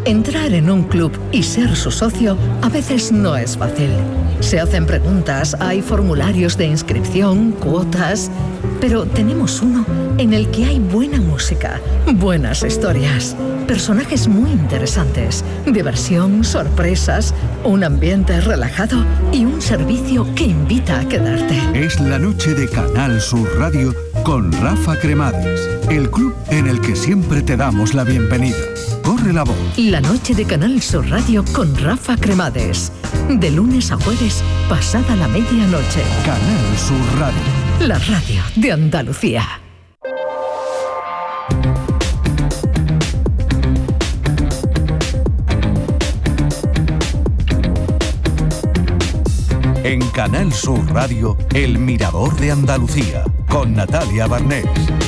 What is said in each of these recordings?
Entrar en un club y ser su socio a veces no es fácil. Se hacen preguntas, hay formularios de inscripción, cuotas, pero tenemos uno en el que hay buena música, buenas historias, personajes muy interesantes, diversión, sorpresas, un ambiente relajado y un servicio que invita a quedarte. Es la noche de Canal Sur Radio con Rafa Cremades, el club en el que siempre te damos la bienvenida. Corre la voz. La noche de Canal Sur Radio con Rafa Cremades. De lunes a jueves, pasada la medianoche. Canal Sur Radio. La radio de Andalucía. En Canal Sur Radio, El Mirador de Andalucía, con Natalia Barnés.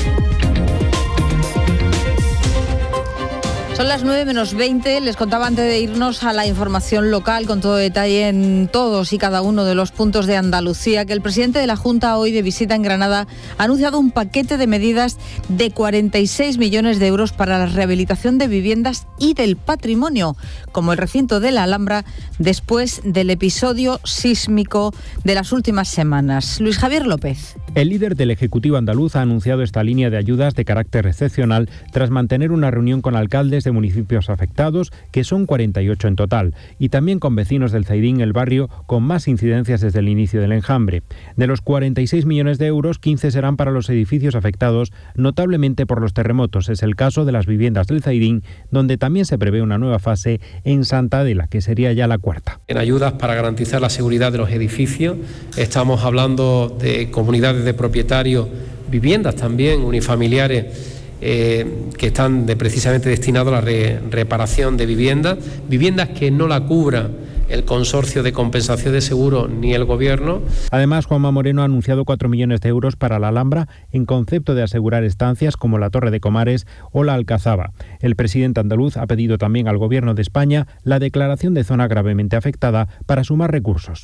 Son las 9:20, les contaba antes de irnos a la información local con todo detalle en todos y cada uno de los puntos de Andalucía, que el presidente de la Junta, hoy de visita en Granada, ha anunciado un paquete de medidas de 46 millones de euros para la rehabilitación de viviendas y del patrimonio, como el recinto de la Alhambra, después del episodio sísmico de las últimas semanas. Luis Javier López. El líder del Ejecutivo andaluz ha anunciado esta línea de ayudas de carácter excepcional tras mantener una reunión con alcaldes de municipios afectados, que son 48 en total, y también con vecinos del Zaidín, el barrio con más incidencias desde el inicio del enjambre. De los 46 millones de euros, 15 serán para los edificios afectados notablemente por los terremotos. Es el caso de las viviendas del Zaidín, donde también se prevé una nueva fase en Santa Adela, que sería ya la cuarta. En ayudas para garantizar la seguridad de los edificios, estamos hablando de comunidades de propietarios, viviendas también unifamiliares, que están precisamente destinados a la reparación de viviendas que no la cubra el consorcio de compensación de seguros ni el gobierno. Además, Juanma Moreno ha anunciado 4 millones de euros para la Alhambra en concepto de asegurar estancias como la Torre de Comares o la Alcazaba. El presidente andaluz ha pedido también al Gobierno de España la declaración de zona gravemente afectada para sumar recursos.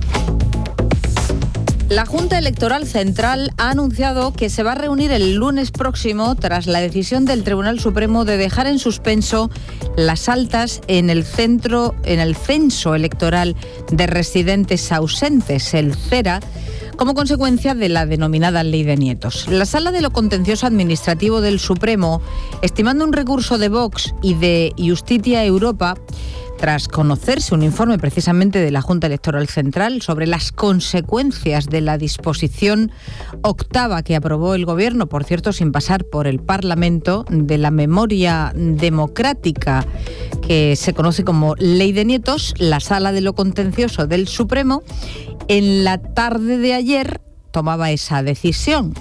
La Junta Electoral Central ha anunciado que se va a reunir el lunes próximo tras la decisión del Tribunal Supremo de dejar en suspenso las altas en el censo electoral de residentes ausentes, el CERA, como consecuencia de la denominada Ley de Nietos. La Sala de lo Contencioso Administrativo del Supremo, estimando un recurso de Vox y de Justitia Europa, tras conocerse un informe precisamente de la Junta Electoral Central sobre las consecuencias de la disposición octava que aprobó el Gobierno, por cierto, sin pasar por el Parlamento, de la memoria democrática que se conoce como Ley de Nietos, la Sala de lo Contencioso del Supremo, en la tarde de ayer, tomaba esa decisión,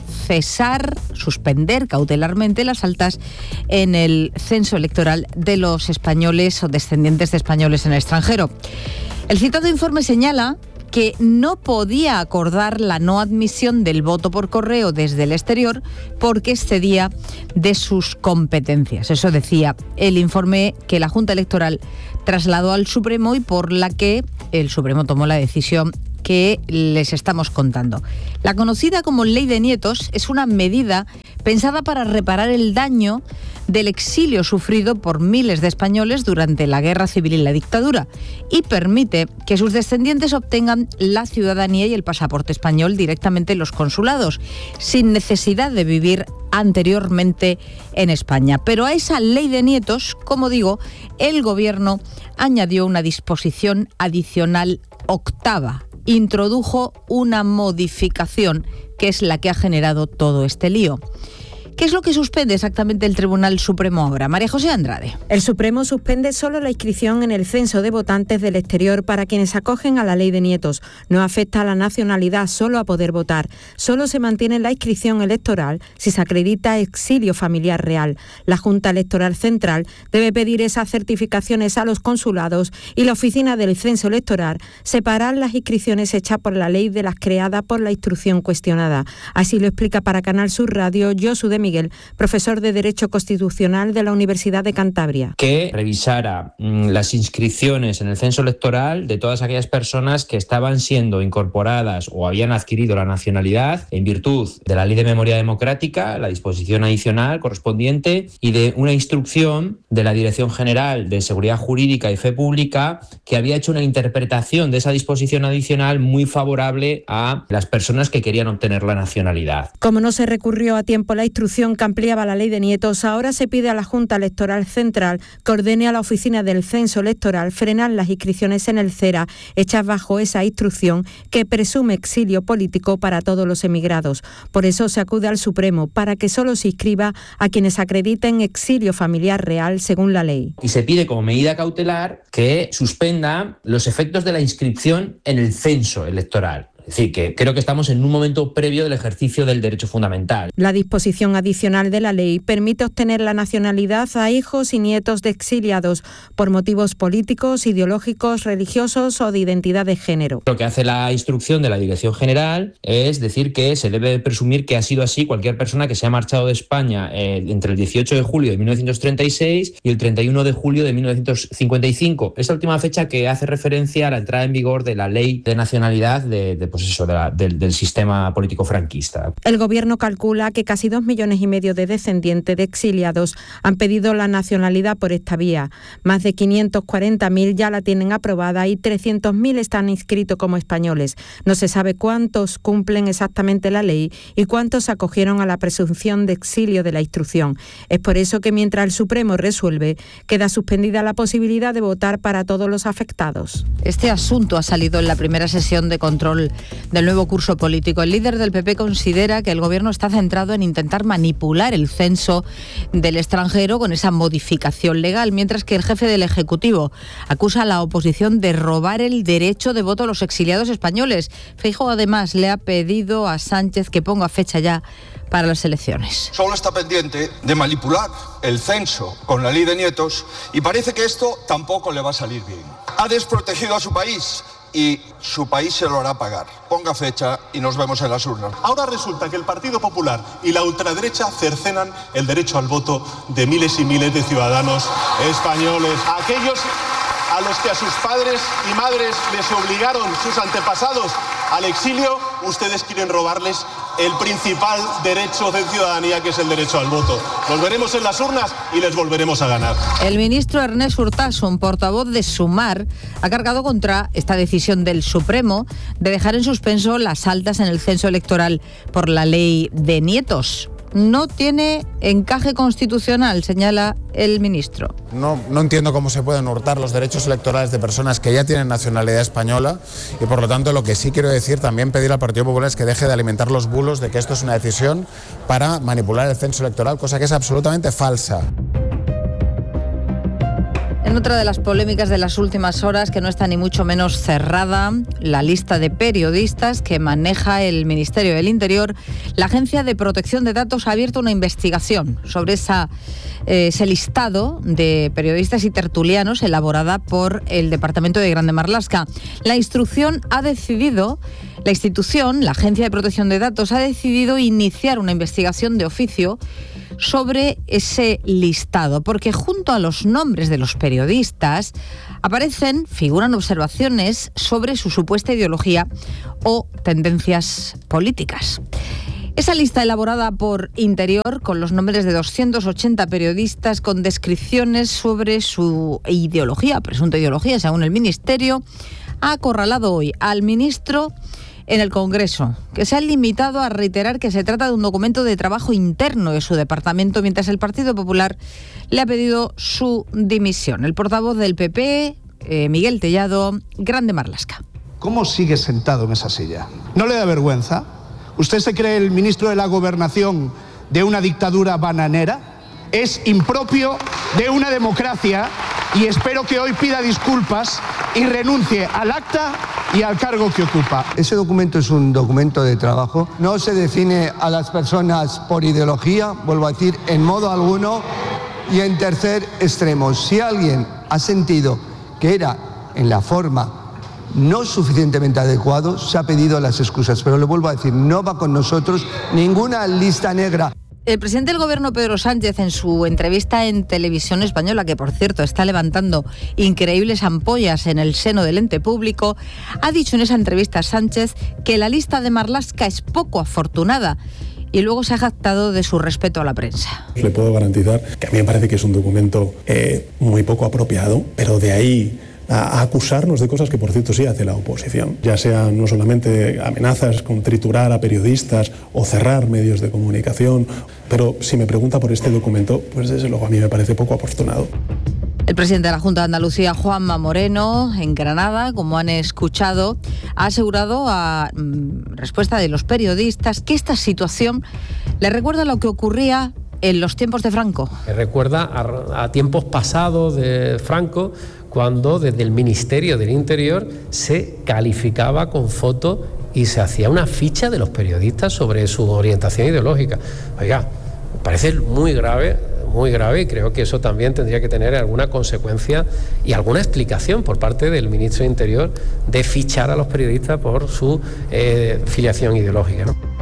suspender cautelarmente las altas en el censo electoral de los españoles o descendientes de españoles en el extranjero. El citado informe señala que no podía acordar la no admisión del voto por correo desde el exterior porque excedía de sus competencias. Eso decía el informe que la Junta Electoral trasladó al Supremo y por la que el Supremo tomó la decisión que les estamos contando. La conocida como Ley de Nietos es una medida pensada para reparar el daño del exilio sufrido por miles de españoles durante la Guerra Civil y la dictadura y permite que sus descendientes obtengan la ciudadanía y el pasaporte español directamente en los consulados, sin necesidad de vivir anteriormente en España. Pero a esa Ley de Nietos, como digo, el Gobierno añadió una disposición adicional octava. Introdujo una modificación que es la que ha generado todo este lío. ¿Qué es lo que suspende exactamente el Tribunal Supremo ahora? María José Andrade. El Supremo suspende solo la inscripción en el censo de votantes del exterior para quienes acogen a la Ley de Nietos. No afecta a la nacionalidad, solo a poder votar. Solo se mantiene la inscripción electoral si se acredita exilio familiar real. La Junta Electoral Central debe pedir esas certificaciones a los consulados y la Oficina del Censo Electoral separar las inscripciones hechas por la ley de las creadas por la instrucción cuestionada. Así lo explica para Canal Sur Radio Josu de Miguel, profesor de Derecho Constitucional de la Universidad de Cantabria. Que revisara las inscripciones en el censo electoral de todas aquellas personas que estaban siendo incorporadas o habían adquirido la nacionalidad en virtud de la Ley de Memoria Democrática, la disposición adicional correspondiente, y de una instrucción de la Dirección General de Seguridad Jurídica y Fe Pública que había hecho una interpretación de esa disposición adicional muy favorable a las personas que querían obtener la nacionalidad. Como no se recurrió a tiempo la instrucción que ampliaba la ley de nietos, ahora se pide a la Junta Electoral Central que ordene a la Oficina del Censo Electoral frenar las inscripciones en el CERA hechas bajo esa instrucción que presume exilio político para todos los emigrados. Por eso se acude al Supremo para que solo se inscriba a quienes acrediten exilio familiar real según la ley. Y se pide como medida cautelar que suspenda los efectos de la inscripción en el censo electoral. Es decir, que creo que estamos en un momento previo del ejercicio del derecho fundamental. La disposición adicional de la ley permite obtener la nacionalidad a hijos y nietos de exiliados por motivos políticos, ideológicos, religiosos o de identidad de género. Lo que hace la instrucción de la Dirección General es decir que se debe presumir que ha sido así cualquier persona que se ha marchado de España entre el 18 de julio de 1936 y el 31 de julio de 1955. Esta última fecha que hace referencia a la entrada en vigor de la Ley de Nacionalidad del sistema político franquista. El Gobierno calcula que casi 2,5 millones de descendientes de exiliados han pedido la nacionalidad por esta vía. Más de 540.000 ya la tienen aprobada y 300.000 están inscritos como españoles. No se sabe cuántos cumplen exactamente la ley y cuántos se acogieron a la presunción de exilio de la instrucción. Es por eso que mientras el Supremo resuelve, queda suspendida la posibilidad de votar para todos los afectados. Este asunto ha salido en la primera sesión de control del nuevo curso político. El líder del PP considera que el Gobierno está centrado en intentar manipular el censo del extranjero con esa modificación legal, mientras que el jefe del Ejecutivo acusa a la oposición de robar el derecho de voto a los exiliados españoles. Feijóo además le ha pedido a Sánchez que ponga fecha ya para las elecciones. Solo está pendiente de manipular el censo con la ley de nietos y parece que esto tampoco le va a salir bien. Ha desprotegido a su país y su país se lo hará pagar. Ponga fecha y nos vemos en las urnas. Ahora resulta que el Partido Popular y la ultraderecha cercenan el derecho al voto de miles y miles de ciudadanos españoles. Aquellos a los que a sus padres y madres les obligaron sus antepasados al exilio, ustedes quieren robarles el principal derecho de ciudadanía, que es el derecho al voto. Nos veremos en las urnas y les volveremos a ganar. El ministro Ernest Urtasun, portavoz de Sumar, ha cargado contra esta decisión del Supremo de dejar en suspenso las altas en el censo electoral por la ley de nietos. No tiene encaje constitucional, señala el ministro. No entiendo cómo se pueden hurtar los derechos electorales de personas que ya tienen nacionalidad española y por lo tanto lo que sí quiero decir, también pedir al Partido Popular es que deje de alimentar los bulos de que esto es una decisión para manipular el censo electoral, cosa que es absolutamente falsa. En otra de las polémicas de las últimas horas, que no está ni mucho menos cerrada, la lista de periodistas que maneja el Ministerio del Interior, la Agencia de Protección de Datos ha abierto una investigación sobre ese listado de periodistas y tertulianos elaborada por el Departamento de Grande Marlaska. La institución, la Agencia de Protección de Datos, ha decidido iniciar una investigación de oficio sobre ese listado, porque junto a los nombres de los periodistas figuran observaciones sobre su supuesta ideología o tendencias políticas. Esa lista elaborada por Interior, con los nombres de 280 periodistas con descripciones sobre su ideología, presunta ideología, según el Ministerio, ha acorralado hoy al ministro en el Congreso, que se ha limitado a reiterar que se trata de un documento de trabajo interno de su departamento, mientras el Partido Popular le ha pedido su dimisión. El portavoz del PP, Miguel Tellado, Grande Marlaska. ¿Cómo sigue sentado en esa silla? ¿No le da vergüenza? ¿Usted se cree el ministro de la Gobernación de una dictadura bananera? Es impropio de una democracia y espero que hoy pida disculpas y renuncie al acta y al cargo que ocupa. Ese documento es un documento de trabajo. No se define a las personas por ideología, vuelvo a decir, en modo alguno. Y en tercer extremo, si alguien ha sentido que era en la forma no suficientemente adecuado, se ha pedido las excusas. Pero le vuelvo a decir, no va con nosotros ninguna lista negra. El presidente del Gobierno, Pedro Sánchez, en su entrevista en Televisión Española, que por cierto está levantando increíbles ampollas en el seno del ente público, ha dicho en esa entrevista Sánchez que la lista de Marlaska es poco afortunada y luego se ha jactado de su respeto a la prensa. Le puedo garantizar que a mí me parece que es un documento muy poco apropiado, pero de ahí a acusarnos de cosas que, por cierto, sí hace la oposición, ya sean no solamente amenazas con triturar a periodistas o cerrar medios de comunicación, pero si me pregunta por este documento, pues desde luego a mí me parece poco afortunado. El presidente de la Junta de Andalucía, Juanma Moreno, en Granada, como han escuchado, ha asegurado a respuesta de los periodistas que esta situación le recuerda lo que ocurría en los tiempos de Franco. Recuerda a tiempos pasados de Franco, cuando desde el Ministerio del Interior se calificaba con fotos y se hacía una ficha de los periodistas sobre su orientación ideológica. Oiga, me parece muy grave, y creo que eso también tendría que tener alguna consecuencia y alguna explicación por parte del Ministro de Interior de fichar a los periodistas por su filiación ideológica, ¿no?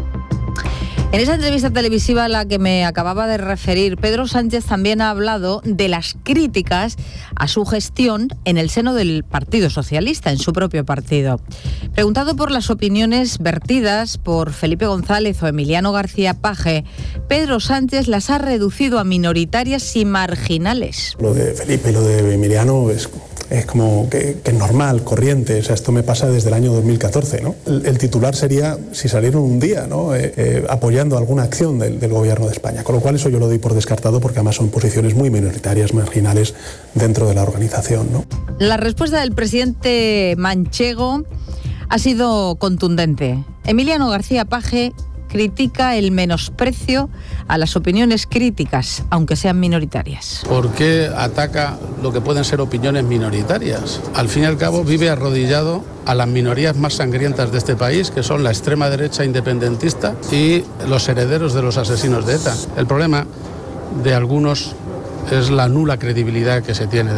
En esa entrevista televisiva a la que me acababa de referir, Pedro Sánchez también ha hablado de las críticas a su gestión en el seno del Partido Socialista, en su propio partido. Preguntado por las opiniones vertidas por Felipe González o Emiliano García Paje, Pedro Sánchez las ha reducido a minoritarias y marginales. Lo de Felipe y lo de Emiliano es como que es normal, corriente. O sea, esto me pasa desde el año 2014, ¿no? El titular sería si salieron un día, ¿no? Apoyando alguna acción del Gobierno de España. Con lo cual eso yo lo doy por descartado porque además son posiciones muy minoritarias, marginales dentro de la organización, ¿no? La respuesta del presidente manchego ha sido contundente. Emiliano García Paje critica el menosprecio a las opiniones críticas, aunque sean minoritarias. ¿Por qué ataca lo que pueden ser opiniones minoritarias? Al fin y al cabo vive arrodillado a las minorías más sangrientas de este país, que son la extrema derecha independentista y los herederos de los asesinos de ETA. El problema de algunos es la nula credibilidad que se tiene.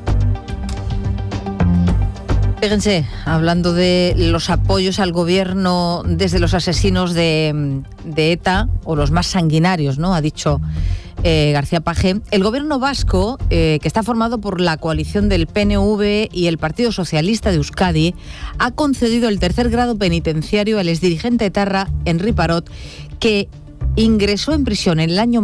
Fíjense, hablando de los apoyos al gobierno desde los asesinos de ETA, o los más sanguinarios, ¿no? Ha dicho García Paje. El gobierno vasco, que está formado por la coalición del PNV y el Partido Socialista de Euskadi, ha concedido el tercer grado penitenciario al exdirigente etarra Henri Parot, que ingresó en prisión en el año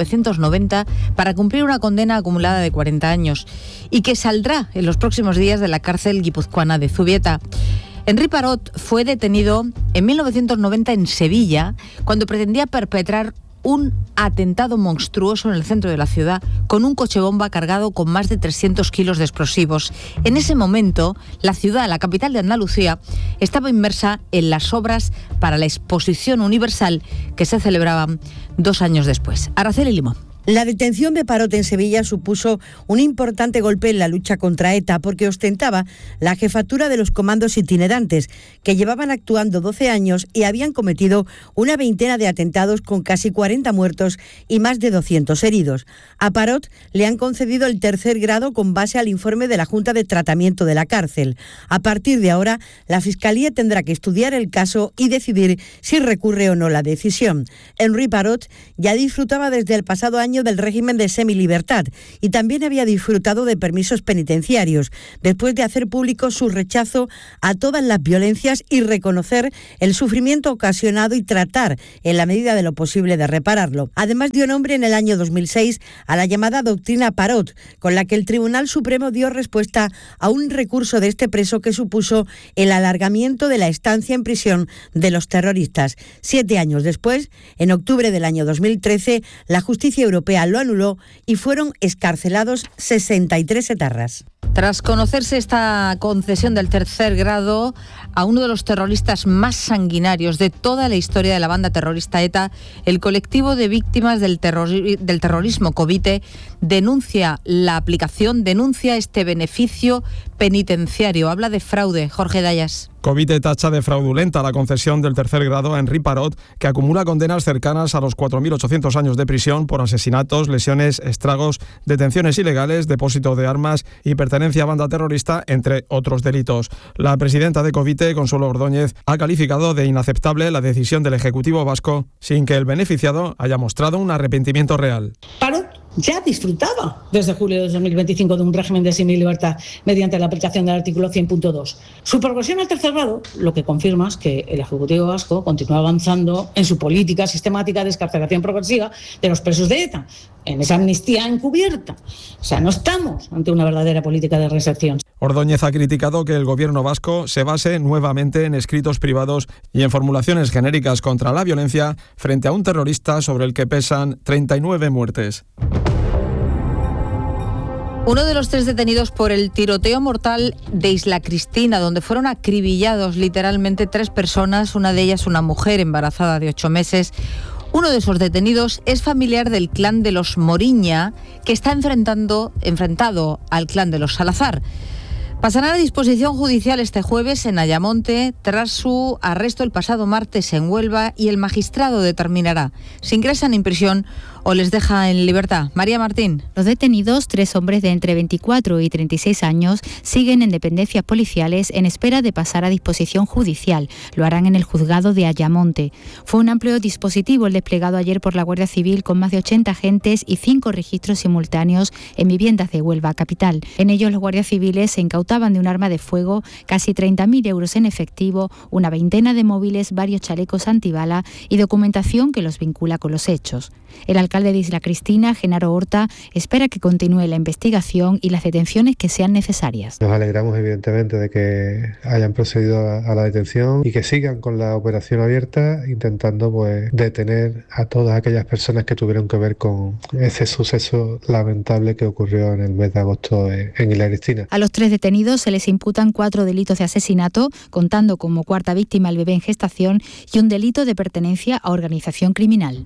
1990 para cumplir una condena acumulada de 40 años y que saldrá en los próximos días de la cárcel guipuzcoana de Zubieta. Henri Parot fue detenido en 1990 en Sevilla cuando pretendía perpetrar un atentado monstruoso en el centro de la ciudad con un coche bomba cargado con más de 300 kilos de explosivos. En ese momento, la ciudad, la capital de Andalucía, estaba inmersa en las obras para la Exposición Universal que se celebraban 2 años después. Araceli Limón. La detención de Parot en Sevilla supuso un importante golpe en la lucha contra ETA porque ostentaba la jefatura de los comandos itinerantes que llevaban actuando 12 años y habían cometido una veintena de atentados con casi 40 muertos y más de 200 heridos. A Parot le han concedido el tercer grado con base al informe de la Junta de Tratamiento de la Cárcel. A partir de ahora, la Fiscalía tendrá que estudiar el caso y decidir si recurre o no la decisión. Henri Parot ya disfrutaba desde el pasado año del régimen de semilibertad y también había disfrutado de permisos penitenciarios después de hacer público su rechazo a todas las violencias y reconocer el sufrimiento ocasionado y tratar en la medida de lo posible de repararlo. Además dio nombre en el año 2006 a la llamada doctrina Parot, con la que el Tribunal Supremo dio respuesta a un recurso de este preso que supuso el alargamiento de la estancia en prisión de los terroristas. 7 años después, en octubre del año 2013, la justicia europea lo anuló y fueron excarcelados 63 etarras. Tras conocerse esta concesión del tercer grado a uno de los terroristas más sanguinarios de toda la historia de la banda terrorista ETA, el colectivo de víctimas del terrorismo Covite denuncia este beneficio penitenciario. Habla de fraude. Jorge Dayas. Covite tacha de fraudulenta la concesión del tercer grado a Henri Parot, que acumula condenas cercanas a los 4.800 años de prisión por asesinatos, lesiones, estragos, detenciones ilegales, depósito de armas y pertenencia pertenencia a banda terrorista, entre otros delitos. La presidenta de Covite, Consuelo Ordóñez, ha calificado de inaceptable la decisión del Ejecutivo vasco sin que el beneficiado haya mostrado un arrepentimiento real. Parot ya disfrutaba desde julio de 2025 de un régimen de semilibertad mediante la aplicación del artículo 100.2. Su progresión al tercer grado lo que confirma es que el Ejecutivo vasco continúa avanzando en su política sistemática de excarcelación progresiva de los presos de ETA, en esa amnistía encubierta. O sea, no estamos ante una verdadera política de reinserción. Ordóñez ha criticado que el gobierno vasco se base nuevamente en escritos privados y en formulaciones genéricas contra la violencia frente a un terrorista sobre el que pesan 39 muertes. Uno de los 3 detenidos por el tiroteo mortal de Isla Cristina, donde fueron acribillados literalmente 3 personas, una de ellas una mujer embarazada de 8 meses. Uno de esos detenidos es familiar del clan de los Moriña, que está enfrentado al clan de los Salazar. Pasará a disposición judicial este jueves en Ayamonte tras su arresto el pasado martes en Huelva y el magistrado determinará si ingresan en prisión o les deja en libertad. María Martín. Los detenidos, 3 hombres de entre 24 y 36 años, siguen en dependencias policiales en espera de pasar a disposición judicial. Lo harán en el juzgado de Ayamonte. Fue un amplio dispositivo el desplegado ayer por la Guardia Civil con más de 80 agentes y 5 registros simultáneos en viviendas de Huelva capital. En ellos los guardias civiles se incautaban de un arma de fuego, casi 30.000 euros en efectivo, una veintena de móviles, varios chalecos antibala y documentación que los vincula con los hechos. El alcalde de Isla Cristina, Genaro Horta, espera que continúe la investigación y las detenciones que sean necesarias. Nos alegramos evidentemente de que hayan procedido a la detención y que sigan con la operación abierta intentando detener a todas aquellas personas que tuvieron que ver con ese suceso lamentable que ocurrió en el mes de agosto en Isla Cristina. A los 3 detenidos se les imputan 4 delitos de asesinato, contando como cuarta víctima el bebé en gestación, y un delito de pertenencia a organización criminal.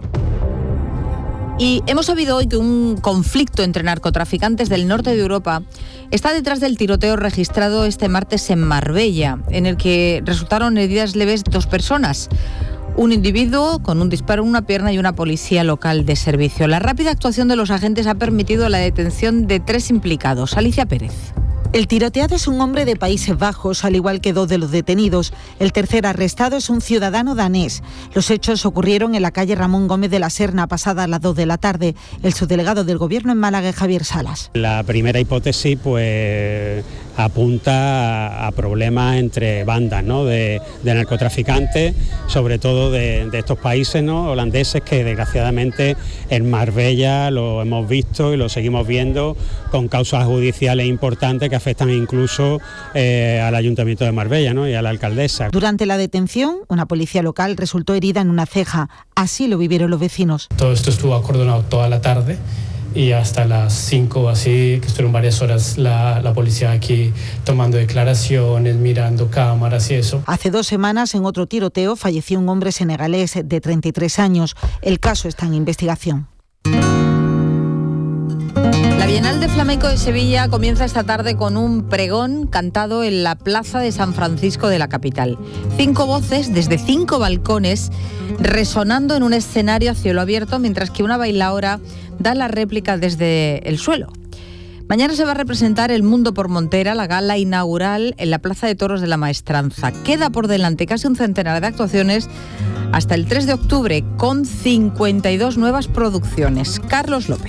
Y hemos sabido hoy que un conflicto entre narcotraficantes del norte de Europa está detrás del tiroteo registrado este martes en Marbella, en el que resultaron heridas leves 2 personas. Un individuo con un disparo en una pierna y una policía local de servicio. La rápida actuación de los agentes ha permitido la detención de 3 implicados. Alicia Pérez. El tiroteado es un hombre de Países Bajos, al igual que 2 de los detenidos. El tercer arrestado es un ciudadano danés. Los hechos ocurrieron en la calle Ramón Gómez de la Serna, pasadas las 2 de la tarde. El subdelegado del Gobierno en Málaga, Javier Salas. La primera hipótesis apunta a problemas entre bandas, ¿no? de narcotraficantes, sobre todo de estos países, ¿no? holandeses, que desgraciadamente en Marbella lo hemos visto y lo seguimos viendo con causas judiciales importantes que afectan incluso al Ayuntamiento de Marbella, ¿no? y a la alcaldesa. Durante la detención, una policía local resultó herida en una ceja. Así lo vivieron los vecinos. Todo esto estuvo acordonado toda la tarde y hasta las 5 o así, que estuvieron varias horas la policía aquí tomando declaraciones, mirando cámaras y eso. Hace 2 semanas, en otro tiroteo, falleció un hombre senegalés de 33 años. El caso está en investigación. La Bienal de Flamenco de Sevilla comienza esta tarde con un pregón cantado en la Plaza de San Francisco de la capital. 5 voces desde 5 balcones resonando en un escenario a cielo abierto, mientras que una bailaora da la réplica desde el suelo. Mañana se va a representar El Mundo por Montera, la gala inaugural en la Plaza de Toros de la Maestranza. Queda por delante casi un centenar de actuaciones hasta el 3 de octubre, con 52 nuevas producciones. Carlos López.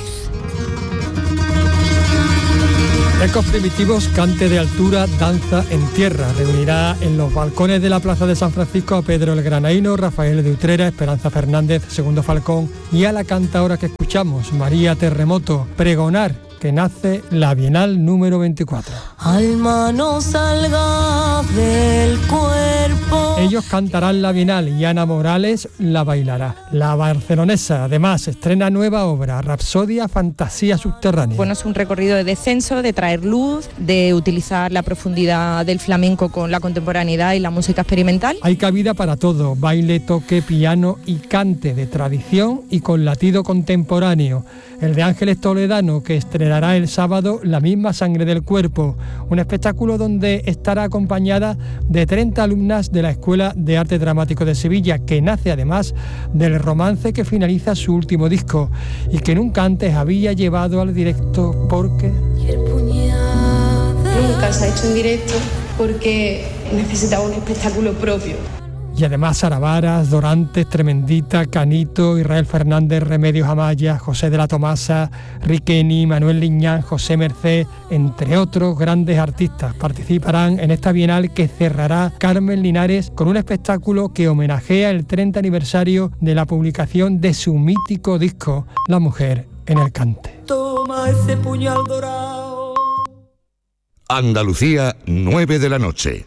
Ecos primitivos, cante de altura, danza en tierra. Reunirá en los balcones de la Plaza de San Francisco a Pedro el Granaíno, Rafael de Utrera, Esperanza Fernández, Segundo Falcón y a la cantaora que escuchamos, María Terremoto. Pregonar que nace la Bienal número 24. Alma no salga del cuerpo. Ellos cantarán la Bienal y Ana Morales la bailará. La barcelonesa además estrena nueva obra, Rapsodia Fantasía Subterránea. Bueno, es un recorrido de descenso, de traer luz, de utilizar la profundidad del flamenco con la contemporaneidad y la música experimental. Hay cabida para todo, baile, toque, piano y cante de tradición y con latido contemporáneo. El de Ángeles Toledano, que estrenará el sábado La misma sangre del cuerpo, un espectáculo donde estará acompañada de 30 alumnas de la Escuela de Arte Dramático de Sevilla, que nace además del romance que finaliza su último disco y que nunca antes había llevado al directo porque... Y el puñado nunca se ha hecho en directo porque necesitaba un espectáculo propio. Y además Sara Varas, Dorantes, Tremendita, Canito, Israel Fernández, Remedios Amaya, José de la Tomasa, Riqueni, Manuel Liñán, José Merced, entre otros grandes artistas, participarán en esta Bienal que cerrará Carmen Linares con un espectáculo que homenajea el 30 aniversario de la publicación de su mítico disco, La mujer en el cante. Toma ese puñal dorado. Andalucía, 9 de la noche.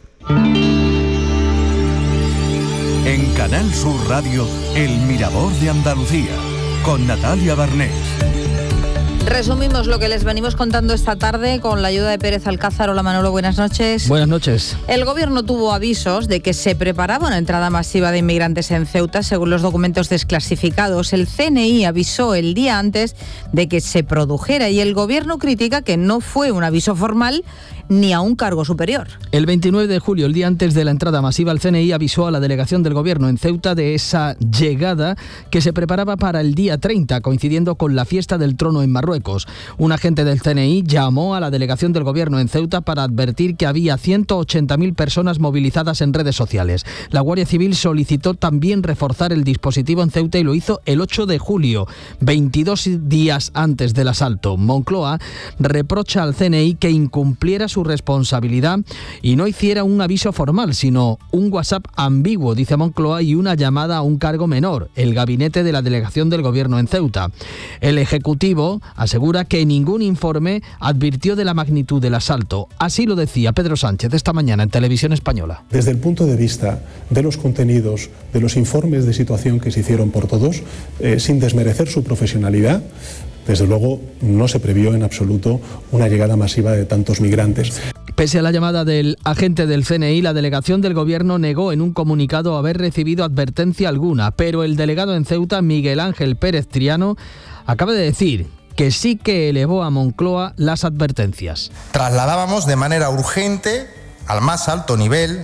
En Canal Sur Radio, El Mirador de Andalucía, con Natalia Barnés. Resumimos lo que les venimos contando esta tarde con la ayuda de Pérez Alcázar. Hola Manolo, buenas noches. Buenas noches. El gobierno tuvo avisos de que se preparaba una entrada masiva de inmigrantes en Ceuta, según los documentos desclasificados. El CNI avisó el día antes de que se produjera y el gobierno critica que no fue un aviso formal ni a un cargo superior. El 29 de julio, el día antes de la entrada masiva, el CNI avisó a la delegación del gobierno en Ceuta de esa llegada que se preparaba para el día 30, coincidiendo con la fiesta del trono en Marruecos. Un agente del CNI llamó a la delegación del gobierno en Ceuta para advertir que había 180.000 personas movilizadas en redes sociales. La Guardia Civil solicitó también reforzar el dispositivo en Ceuta y lo hizo el 8 de julio, 22 días antes del asalto. Moncloa reprocha al CNI que incumpliera su responsabilidad y no hiciera un aviso formal, sino un WhatsApp ambiguo, dice Moncloa, y una llamada a un cargo menor, el gabinete de la delegación del gobierno en Ceuta. El Ejecutivo asegura que ningún informe advirtió de la magnitud del asalto. Así lo decía Pedro Sánchez esta mañana en Televisión Española. Desde el punto de vista de los contenidos, de los informes de situación que se hicieron por todos, sin desmerecer su profesionalidad, desde luego no se previó en absoluto una llegada masiva de tantos migrantes. Pese a la llamada del agente del CNI, la delegación del gobierno negó en un comunicado haber recibido advertencia alguna, pero el delegado en Ceuta, Miguel Ángel Pérez Triano, acaba de decir que sí que elevó a Moncloa las advertencias. Trasladábamos de manera urgente, al más alto nivel,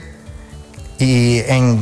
y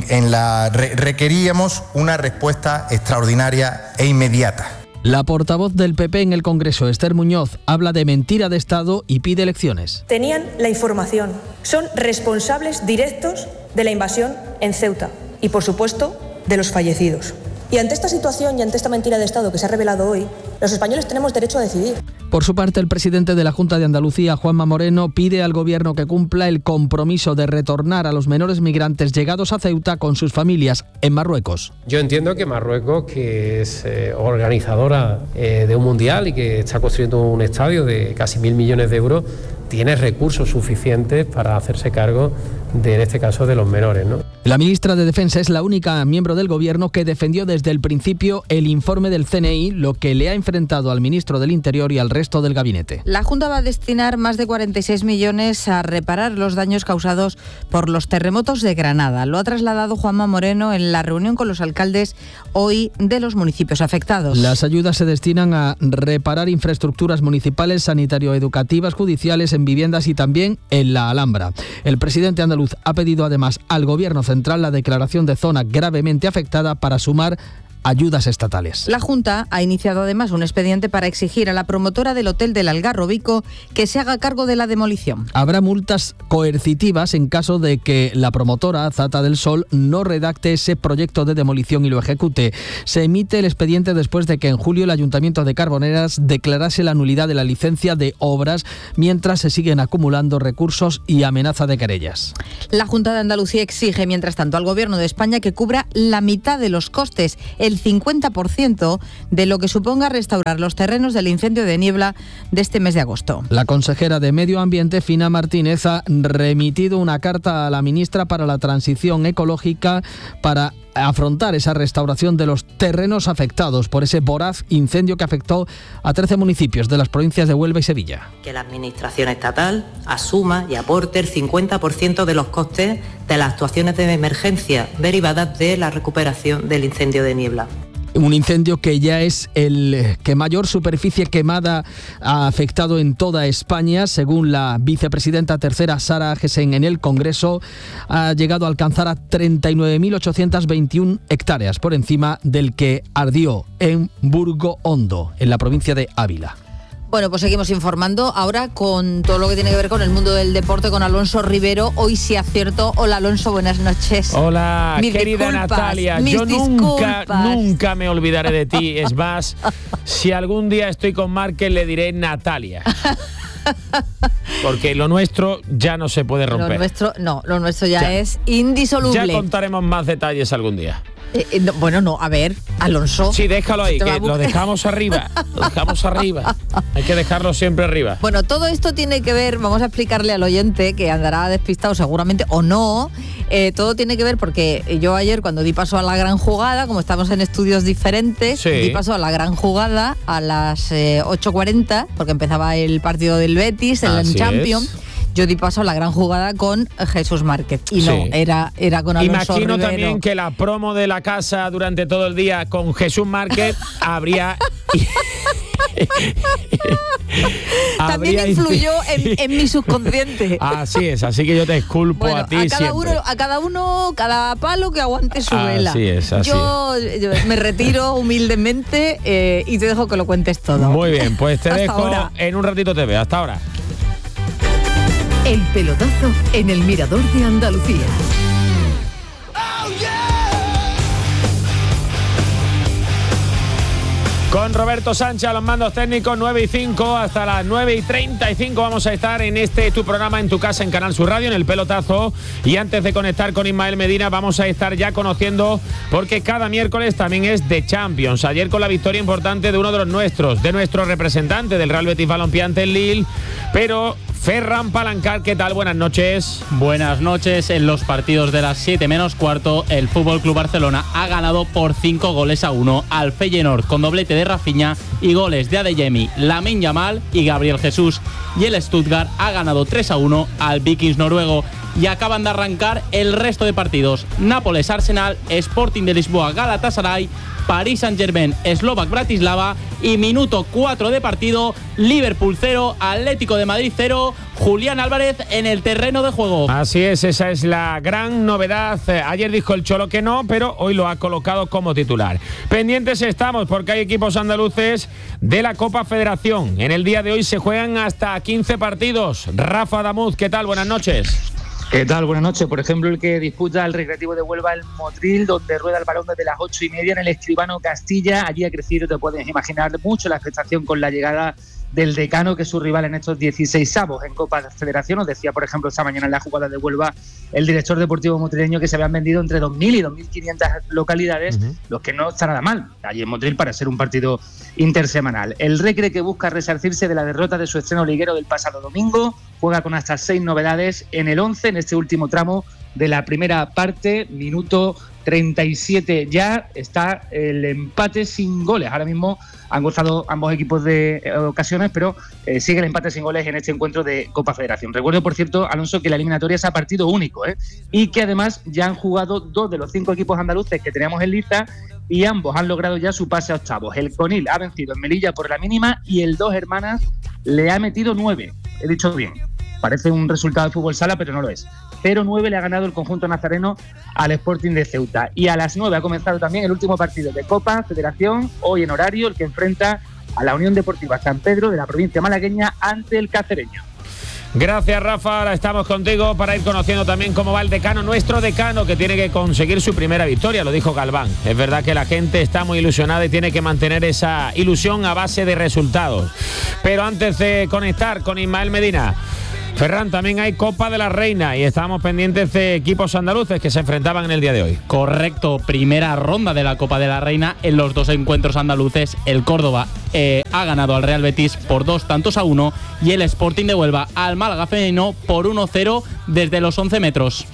requeríamos una respuesta extraordinaria e inmediata. La portavoz del PP en el Congreso, Esther Muñoz, habla de mentira de Estado y pide elecciones. Tenían la información, son responsables directos de la invasión en Ceuta y, por supuesto, de los fallecidos. Y ante esta situación y ante esta mentira de Estado que se ha revelado hoy, los españoles tenemos derecho a decidir. Por su parte, el presidente de la Junta de Andalucía, Juanma Moreno, pide al gobierno que cumpla el compromiso de retornar a los menores migrantes llegados a Ceuta con sus familias en Marruecos. Yo entiendo que Marruecos, que es organizadora de un mundial y que está construyendo un estadio de casi 1.000 millones de euros, tiene recursos suficientes para hacerse cargo de, en este caso, de los menores, ¿no? La ministra de Defensa es la única miembro del gobierno que defendió desde el principio el informe del CNI, lo que le ha enfrentado al ministro del Interior y al resto del gabinete. La Junta va a destinar más de 46 millones a reparar los daños causados por los terremotos de Granada. Lo ha trasladado Juanma Moreno en la reunión con los alcaldes hoy de los municipios afectados. Las ayudas se destinan a reparar infraestructuras municipales, sanitario-educativas, judiciales, en viviendas y también en la Alhambra. El presidente andaluz ha pedido además al Gobierno central la declaración de zona gravemente afectada para sumar ayudas estatales. La Junta ha iniciado además un expediente para exigir a la promotora del Hotel del Algarrobico que se haga cargo de la demolición. Habrá multas coercitivas en caso de que la promotora, Zata del Sol, no redacte ese proyecto de demolición y lo ejecute. Se emite el expediente después de que en julio el Ayuntamiento de Carboneras declarase la nulidad de la licencia de obras, mientras se siguen acumulando recursos y amenaza de querellas. La Junta de Andalucía exige, mientras tanto, al Gobierno de España que cubra la mitad de los costes, el 50% de lo que suponga restaurar los terrenos del incendio de Niebla de este mes de agosto. La consejera de Medio Ambiente, Fina Martínez, ha remitido una carta a la ministra para la Transición Ecológica para afrontar esa restauración de los terrenos afectados por ese voraz incendio que afectó a 13 municipios de las provincias de Huelva y Sevilla. Que la Administración estatal asuma y aporte el 50% de los costes de las actuaciones de emergencia derivadas de la recuperación del incendio de Niebla. Un incendio que ya es el que mayor superficie quemada ha afectado en toda España. Según la vicepresidenta tercera Sara Agesen en el Congreso, ha llegado a alcanzar a 39.821 hectáreas, por encima del que ardió en Burgo Hondo, en la provincia de Ávila. Bueno, pues seguimos informando ahora con todo lo que tiene que ver con el mundo del deporte, con Alonso Rivero. Hoy sí acierto. Hola, Alonso, buenas noches. Hola, querida Natalia. Yo nunca me olvidaré de ti. Es más, si algún día estoy con Márquez, le diré Natalia. Porque lo nuestro ya no se puede romper. Lo nuestro ya es indisoluble. Ya contaremos más detalles algún día. A ver, Alonso. Sí, déjalo ahí, que lo dejamos arriba. Lo dejamos arriba. Hay que dejarlo siempre arriba. Bueno, todo esto tiene que ver, vamos a explicarle al oyente que andará despistado seguramente o no. Todo tiene que ver porque yo ayer, cuando di paso a la gran jugada, como estamos en estudios diferentes, di paso a la gran jugada a las 8:40, porque empezaba el partido del Betis, el Champions. Yo di paso a la gran jugada con Jesús Márquez. Y no, era con Alonso Imagino Rivero. También que la promo de la casa durante todo el día con Jesús Márquez habría... También influyó en mi subconsciente. Así es, así que yo te disculpo a ti siempre. A cada uno, cada palo que aguante su vela. Así es. Yo me retiro humildemente y te dejo que lo cuentes todo. Muy bien, pues te dejo ahora. En un ratito te veo. Hasta ahora. El pelotazo en el Mirador de Andalucía. Con Roberto Sánchez a los mandos técnicos, 9:05 hasta las 9:35 vamos a estar en tu programa en tu casa en Canal Sur Radio, en el pelotazo. Y antes de conectar con Ismael Medina vamos a estar ya conociendo, porque cada miércoles también es de Champions. Ayer con la victoria importante de uno de los nuestros, de nuestro representante del Real Betis Balompié ante el Lille, pero... Ferran Palancar, ¿qué tal? Buenas noches. Buenas noches. En los partidos de las 7:15, el FC Barcelona ha ganado por 5-1 al Feyenoord, con doblete de Rafinha y goles de Adeyemi, Lamine Yamal y Gabriel Jesús. Y el Stuttgart ha ganado 3-1 al Vikings noruego. Y acaban de arrancar el resto de partidos: Nápoles-Arsenal, Sporting de Lisboa-Galatasaray, París Saint-Germain, Slovak Bratislava y minuto 4 de partido, Liverpool 0, Atlético de Madrid 0, Julián Álvarez en el terreno de juego. Así es, esa es la gran novedad. Ayer dijo el Cholo que no, pero hoy lo ha colocado como titular. Pendientes estamos porque hay equipos andaluces de la Copa Federación. En el día de hoy se juegan hasta 15 partidos. Rafa Damuz, ¿qué tal? Buenas noches. ¿Qué tal? Buenas noches. Por ejemplo, el que disputa el Recreativo de Huelva, el Motril, donde rueda el balón desde las 8:30 en el Escribano Castilla. Allí ha crecido, te puedes imaginar, mucho la expectación con la llegada del Decano, que es su rival en estos 16avos en Copa Federación. Os decía, por ejemplo, esta mañana en la jugada de Huelva el director deportivo motrileño que se habían vendido entre 2.000 y 2.500 localidades, los que no está nada mal allí en Motril para ser un partido intersemanal. El Recre, que busca resarcirse de la derrota de su estreno liguero del pasado domingo, juega con hasta 6 novedades en el 11 en este último tramo de la primera parte, minuto 37 ya, está el empate sin goles. Ahora mismo han gozado ambos equipos de ocasiones, pero sigue el empate sin goles en este encuentro de Copa Federación. Recuerdo, por cierto, Alonso, que la eliminatoria es a partido único, y que además ya han jugado 2 de los 5 equipos andaluces que teníamos en lista, y ambos han logrado ya su pase a octavos. El Conil ha vencido en Melilla por la mínima y el Dos Hermanas le ha metido 9. He dicho bien. Parece un resultado de fútbol sala, pero no lo es. 0-9 le ha ganado el conjunto nazareno al Sporting de Ceuta. Y a las 9 ha comenzado también el último partido de Copa Federación, hoy en horario, el que enfrenta a la Unión Deportiva San Pedro de la provincia malagueña ante el Cacereño. Gracias, Rafa. Ahora estamos contigo para ir conociendo también cómo va el Decano, nuestro Decano, que tiene que conseguir su primera victoria, lo dijo Galván. Es verdad que la gente está muy ilusionada y tiene que mantener esa ilusión a base de resultados. Pero antes de conectar con Ismael Medina, Ferran, también hay Copa de la Reina y estábamos pendientes de equipos andaluces que se enfrentaban en el día de hoy. Correcto, primera ronda de la Copa de la Reina. En los 2 encuentros andaluces, el Córdoba ha ganado al Real Betis por 2-1 y el Sporting de Huelva al Málaga femenino por 1-0 desde los 11 metros.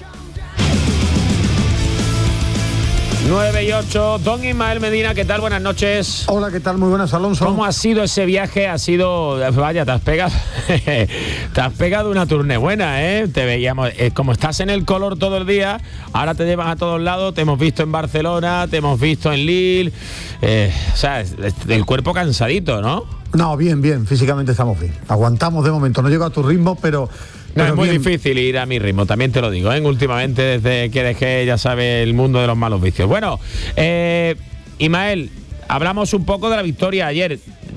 9:08, don Ismael Medina, ¿qué tal? Buenas noches. Hola, ¿qué tal? Muy buenas, Alonso. ¿Cómo ha sido ese viaje? Ha sido, vaya, te has pegado una turné buena, Te veíamos, como estás en el color todo el día, ahora te llevan a todos lados, te hemos visto en Barcelona, te hemos visto en Lille, o sea, el cuerpo cansadito, ¿no? No, bien, físicamente estamos bien. Aguantamos de momento, no llego a tu ritmo, pero... No, es muy difícil ir a mi ritmo, también te lo digo, últimamente desde que dejé, ya sabes, el mundo de los malos vicios. Bueno, Ismael, hablamos un poco de la victoria ayer.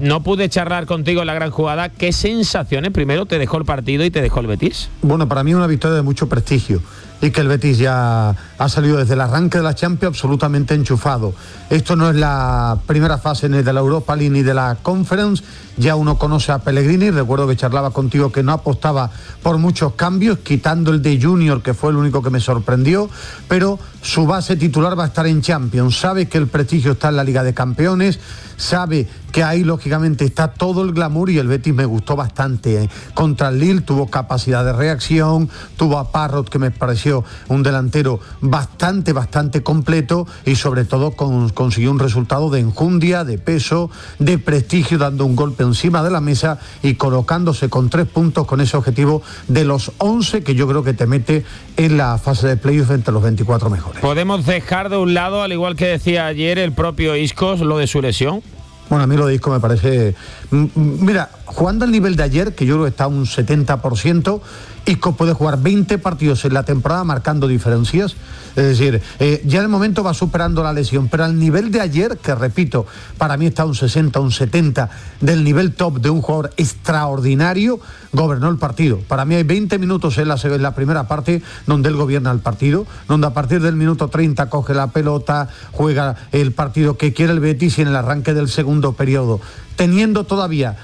no pude charlar contigo en la gran jugada. ¿Qué sensaciones primero te dejó el partido y te dejó el Betis? Bueno, para mí una victoria de mucho prestigio y que el Betis ya ha salido desde el arranque de la Champions absolutamente enchufado. Esto no es la primera fase ni de la Europa League ni de la Conference. Ya uno conoce a Pellegrini, recuerdo que charlaba contigo que no apostaba por muchos cambios, quitando el de Junior, que fue el único que me sorprendió, pero su base titular va a estar en Champions. Sabe que el prestigio está en la Liga de Campeones, sabe que ahí lógicamente está todo el glamour, y el Betis me gustó bastante. Contra el Lille tuvo capacidad de reacción, tuvo a Parrot, que me pareció un delantero bastante completo, y sobre todo consiguió un resultado de enjundia, de peso, de prestigio, dando un golpe encima de la mesa y colocándose con 3 puntos con ese objetivo de los 11 que yo creo que te mete en la fase de playoff entre los 24 mejores. ¿Podemos dejar de un lado, al igual que decía ayer el propio Isco, lo de su lesión? Bueno, a mí lo de Isco me parece... Mira, jugando al nivel de ayer, que yo creo que está un 70%, Isco puede jugar 20 partidos en la temporada marcando diferencias. Es decir, ya de momento va superando la lesión, pero al nivel de ayer, que repito, para mí está un 60, un 70 del nivel top de un jugador extraordinario, gobernó el partido. Para mí hay 20 minutos en la primera parte donde él gobierna el partido, donde a partir del minuto 30 coge la pelota, juega el partido que quiere el Betis, y en el arranque del segundo periodo, teniendo todavía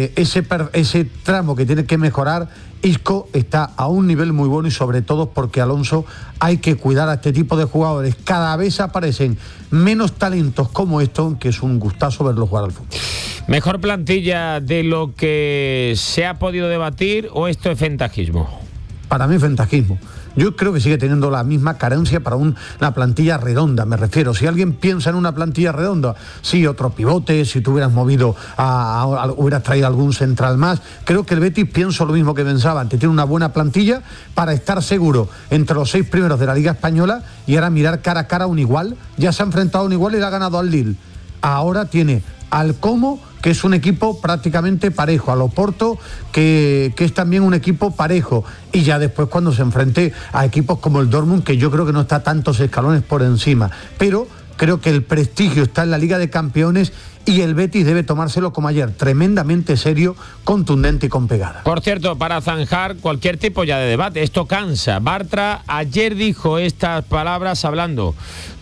ese tramo que tiene que mejorar, Isco está a un nivel muy bueno, y sobre todo porque, Alonso, hay que cuidar a este tipo de jugadores. Cada vez aparecen menos talentos como esto, que es un gustazo verlo jugar al fútbol. ¿Mejor plantilla de lo que se ha podido debatir o esto es ventajismo? Para mí es ventajismo. Yo creo que sigue teniendo la misma carencia para una plantilla redonda, me refiero. Si alguien piensa en una plantilla redonda, sí, otro pivote, si tú hubieras movido, hubieras traído algún central más. Creo que el Betis pienso lo mismo que pensaba antes. Tiene una buena plantilla para estar seguro entre los 6 primeros de la Liga Española, y ahora mirar cara a cara a un igual. Ya se ha enfrentado a un igual y le ha ganado al Lille. Ahora tiene al Como, que es un equipo prácticamente parejo, al Oporto, que es también un equipo parejo, y ya después cuando se enfrente a equipos como el Dortmund, que yo creo que no está tantos escalones por encima, pero creo que el prestigio está en la Liga de Campeones, y el Betis debe tomárselo como ayer, tremendamente serio, contundente y con pegada. Por cierto, para zanjar cualquier tipo ya de debate, esto cansa. Bartra ayer dijo estas palabras hablando